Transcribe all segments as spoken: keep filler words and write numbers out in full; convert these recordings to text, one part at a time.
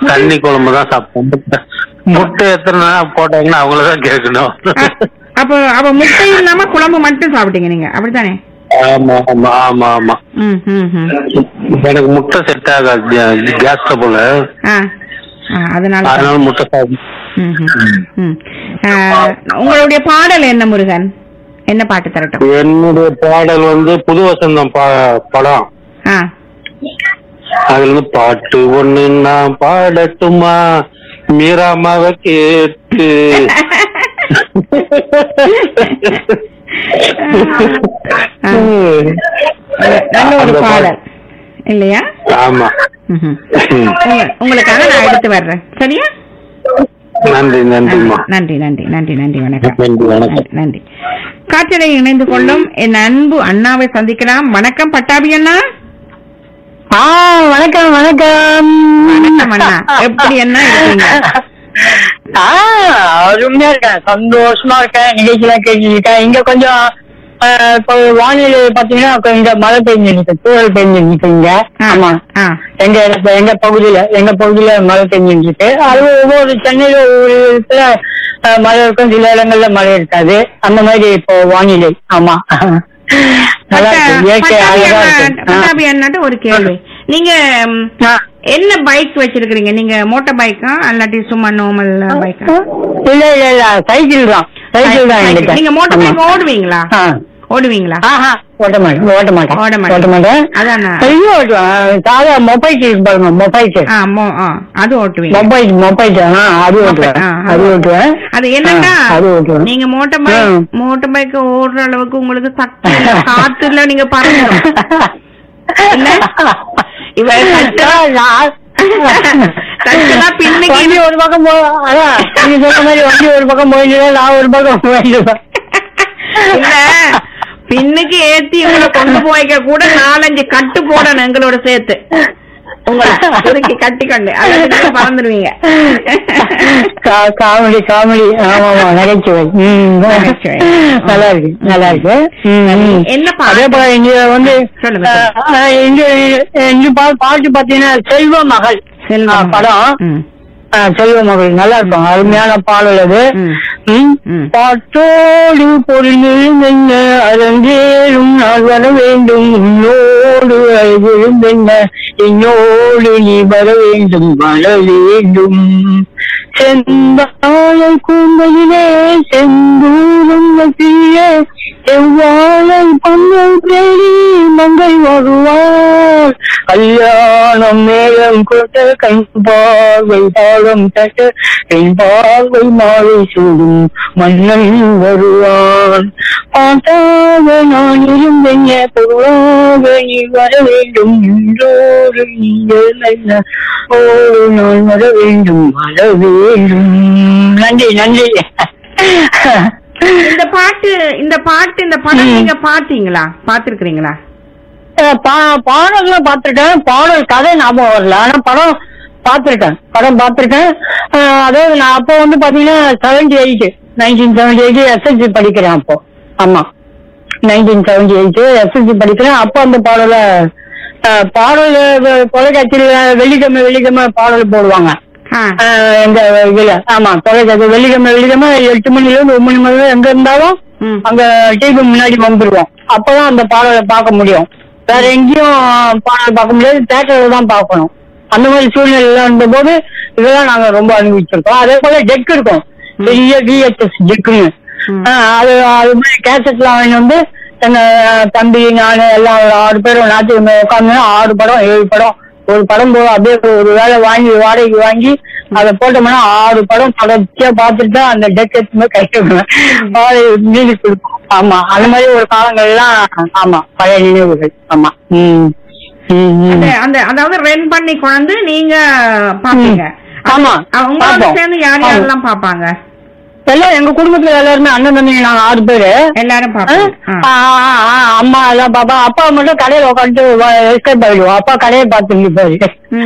தண்ணி குழம்பு தான் சாப்பிட்டோம். முட்டை முட்டை எத்தனை போட்டாங்கன்னா அவங்களதான் கேட்கணும். அப்ப அப்ப முட்டை இல்லாம குழம்பு மட்டும் சாப்பிட்டீங்க நீங்க, அப்படித்தானே? ஆமா ஆமா ஆமா ஆமா. ம் ம் ம். எனக்கு முட்டை செட் ஆகாது, கேஸ் ட்ரபிள். அதனால அதனால முட்டை சாப்பிடும். உங்களுடைய பாடல் என்ன முருகன்? என்ன பாட்டு தரட்டும்? என்னுடைய பாடல் வந்து புது வசந்தம் படம். அதுல இருந்து பாட்டு ஒண்ணு நான் பாடட்டுமா மீராமாவை கேட்டு. நல்ல ஒரு பாடல் இல்லையா? ஆமா. உங்களுக்காக நான் எடுத்து வர்றேன், சரியா? நன்றி நன்றிமா. நன்றி நன்றி நன்றி நன்றி வணக்கம். நன்றி வணக்கம். நன்றி. காற்றலை இணைந்து கொள்ளும் என் அன்பு அண்ணாவை சந்திக்கலாம். வணக்கம் பட்டாபி அண்ணா. ஆ வணக்கம் வணக்கம் வணக்கம் அண்ணா, எப்படி என்ன இருக்கீங்க? அருமையா இருக்கேன், சந்தோஷமா இருக்கேன். நிகழ்ச்சியெல்லாம் கேட்டுருக்கேன். இங்க கொஞ்சம் இப்போ வானிலை பாத்தீங்கன்னா இங்க மழை பெஞ்சிருக்கு, தூரல் பெஞ்சிருக்கு இங்க. ஆமா, எங்க எங்க பகுதியில எங்க பகுதியில மழை பெஞ்சிருக்கு. அது ஒவ்வொரு சென்னையில ஒவ்வொரு இடத்துல மழை இருக்கும், சில இடங்கள்ல மழை இருக்காது. அந்த மாதிரி இப்போ வானிலை. ஆமா, நல்லா இருக்கு, இயற்கை அழகா இருக்கு. ஒரு கேள்வி, நீங்க என்ன பைக் வச்சிருக்கீங்க? நீங்க மோட்டார் பைக்கா அல்லாட்டி சும்மா நார்மல் பைக்கா? இல்ல இல்ல இல்ல சைக்கிள் தான், சைக்கிள் தான். நீங்க மோட்டார் பைக் ஓடுவீங்களா? ஓடுவீங்களா? ஓட்ட மாட்டேன் ஓட்ட மாட்டேன் ஓட்ட மாட்டேன் அதான் ஓட்டுவேன். சாதா மொபைல் பாருங்க, மொபைல் அது ஓட்டுவீங்க? மொபைல் மொபைல் அது ஓட்டுவேன், அது ஓட்டுவேன். அது என்னன்னா நீங்க மோட்டார் பைக் மோட்டார் பைக் ஓடுற அளவுக்கு உங்களுக்கு சக்தி காத்துல நீங்க பறக்கணும். பின்னுக்கு ஒரு பக்கம் நீங்க சொன்ன மாதிரி வண்டி ஒரு பக்கம் போயிடுவேன், நான் ஒரு பக்கம் போயிடுவேன். இல்ல பின்னுக்கு ஏத்தி உங்களை கொண்டு போய்க்க கூட நாலஞ்சு கட்டு போடணும் எங்களோட சேர்த்து, உங்களை கட்டிக்கொண்டு அதை பறந்துடுவீங்க. Comedy comedy. ஆமா ஆமா, நகைச்சுவை. நல்லா இருக்கு நல்லா இருக்கு. என்ன அதே போல இங்க வந்து இங்க பாட்டு பாத்தீங்கன்னா செல்வ மகள் படம், செல்வ மகள் நல்லா இருக்கும், அருமையான பாடல் அது. பாட்டோடு பொருள் அரங்கேறும் நாள் வர வேண்டும், உன்னோடு விழுந்தென்ன என்னோடு நீ வர வேண்டும் வர வேண்டும். செந்தாழை கூந்தலிலே செந்தூரும் வசியே செவ்வாழை பந்தல் தேடி மங்கை வருவார். கல்யாணம் மேலம் கொட்ட கண் பார்வை தாளம் தட்ட என் பார்வை மாலை சூடும் மன்னன் வருவான். பாட்டாக நான் இருந்தேன் பொருளாக நீ வர வேண்டும், என்றோடு நீங்கள் ஓடு நான் வர வேண்டும் வர வேண்டும். நன்றி நன்றி. இந்த பாட்டு இந்த பாட்டு இந்த படம் நீங்க பாத்தீங்களா, பாத்துருக்கீங்களா? பாடல்லாம் பாத்திருக்கேன், பாடல் கதை ஞாபகம் வரல, ஆனா படம் பாத்திருக்கேன் படம் பாத்திருக்கேன். அதாவது நான் அப்போ வந்து பாத்தீங்கன்னா seventy eight nineteen seventy eight SSC படிக்கிறேன் அப்போ. ஆமா, நைன்டீன் செவன்டி எயிட் எஸ்எஸ்சி படிக்கிறேன். அப்போ அந்த பாடல பாடல் தொலைக்காட்சியில வெள்ளிக்கிழமை வெள்ளிக்கிழமை பாடல் போடுவாங்க எங்க இதுல. ஆமா, தொலைக்காட்சி வெள்ளிக்கிழமை வெள்ளிக்கிழமை எட்டு மணில இருந்து ஒன்பது மணி வரை எங்க இருந்தாலும் அங்க டிவி முன்னாடி வந்துருவோம். அப்பதான் அந்த பாடலை பார்க்க முடியும், வேற எங்கேயும் பாடல் பார்க்க முடியாது, தியேட்டர்ல தான் பார்க்கணும். அந்த மாதிரி சூழ்நிலை இருந்த போது இதெல்லாம் நாங்க ரொம்ப அனுபவிச்சிருக்கோம். அதே போல டெக் இருக்கும், பெரிய விஹெச்எஸ் டெக்குன்னு. அது அது மாதிரி கேசட் எல்லாம் வாங்கி வந்து எங்க தம்பி நானு எல்லாம் ஆறு பேரும் ஞாயிற்றுக்கிழமை உட்காந்து ஆறு படம் ஏழு படம் ஒரு படம் போதும் அப்படியே ஒரு வேலை வாங்கி வாடகைக்கு வாங்கி அதை போட்டோம்னா ஆறு படம் தொடர்ச்சியா பார்த்துட்டு தான் அந்த டெக் எடுத்துமே கைவிடுவேன், மியூசிக் கொடுப்போம். ஆமா, அந்த மாதிரி ஒரு காலங்கள் எல்லாம். ஆமா, பழைய நினைவுகள். ஆமா. உம் அந்த அதாவது ரென் பண்ணி கொண்டு நீங்க பாப்பீங்க. ஆமா, உங்களோட சேர்ந்து யார் யாரெல்லாம் பாப்பாங்க? எல்லாம் எங்க குடும்பத்துல எல்லாருமே அண்ணன் தம்பி நாங்க ஆறு பேரு எல்லாரும் பாப்போம். அம்மா எல்லாம் பாப்பா, அப்பா மட்டும் கடையில உட்காந்து எஸ்கேப் ஆயிடுவோம், அப்பா கடையை பார்த்து போய்.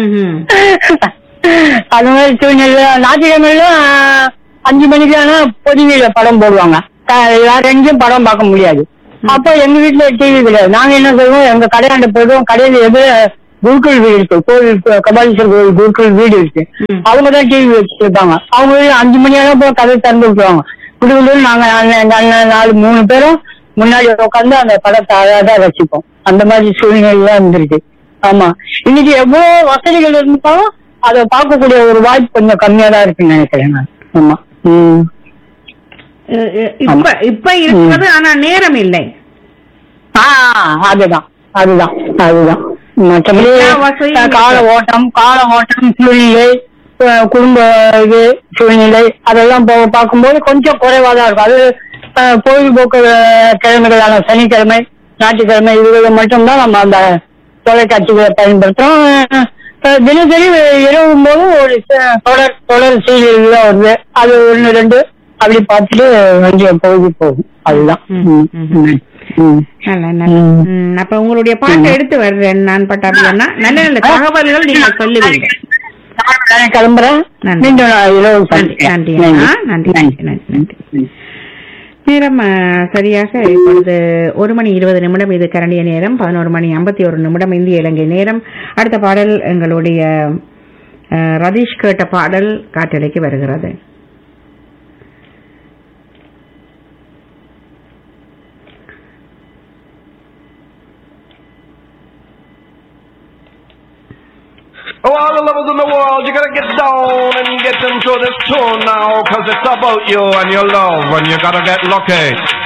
அது மாதிரி சூழ்நிலை ஞாயிற்றுக்கிழமையிலும் அஞ்சு மணிக்கு ஆனா பொதுவில படம் போடுவாங்க, வேற எங்கேயும் படம் பார்க்க முடியாது. அப்போ எங்க வீட்டுல டிவி கிடையாது, நாங்க என்ன செய்வோம் எங்க கடையாண்ட போயிடுவோம், கடையில எது குருக்கள் வீடு இருக்கு, கோவில் கபாலீஸ்வரர் கோவில் குருக்கள் வீடு இருக்கு. அவங்கதான் டிவி வச்சிருப்பாங்க. அவங்க அஞ்சு மணி நேரம் போய் கதை திறந்து விட்டுருவாங்க. குடும்பம் நாங்க எங்க அண்ணன் நாலு மூணு பேரும் முன்னாடி உட்காந்து அந்த படத்தை அழகா ரசிப்போம். அந்த மாதிரி சூழ்நிலை எல்லாம் இருந்திருக்கு. ஆமா, இன்னைக்கு எவ்வளவு வசதிகள் இருந்தாலும் அதை பார்க்கக்கூடிய ஒரு வாய்ப்பு கொஞ்சம் கம்மியா தான் இருக்குன்னு நினைக்கிறேன் நான். ஆமா. உம் இப்ப இப்ப இருக்கிறது ஆனா நேரம் இல்லை. ஆஹ் அதுதான் அதுதான் அதுதான் மற்றபடி கால ஓட்டம் கால ஓட்டம் சூழ்நிலை குடும்ப இது சூழ்நிலை அதெல்லாம் பார்க்கும்போது கொஞ்சம் குறைவா தான் இருக்கும். அது பொழுதுபோக்கு கிழமைகளான சனிக்கிழமை ஞாயிற்றுக்கிழமை இதுகளை மட்டும்தான் நம்ம அந்த தொலைக்காட்சிகளை பயன்படுத்துறோம். தினசரி இரவும் போது ஒரு தொடர் தொடர் சீரியல் தான் வருது. அது ஒன்னு ரெண்டு அப்படி பார்த்துட்டு கொஞ்சம் பொழுது போகும். அதுதான். அப்ப உங்களுடைய பாட்டை எடுத்து வர்றேன் நான். பட்டாபியன்னா நல்ல நல்ல தகவல்கள் நீங்க சொல்லுவீங்க. கிளம்புறேன். நன்றி நன்றி நன்றி. நேரம் சரியாக இப்பொழுது ஒரு மணி இருபது நிமிடம். இது கரண்டிய நேரம் பதினோரு மணி ஐம்பத்தி ஒரு நிமிடம் இந்திய இலங்கை நேரம். அடுத்த பாடல் எங்களுடைய ரதீஷ் கேட்ட பாடல் காற்றலைக்கு வருகிறது. Oh, all the lovers in the world, you gotta get down and get into this tune now, cause it's about you and your love, and you gotta get lucky.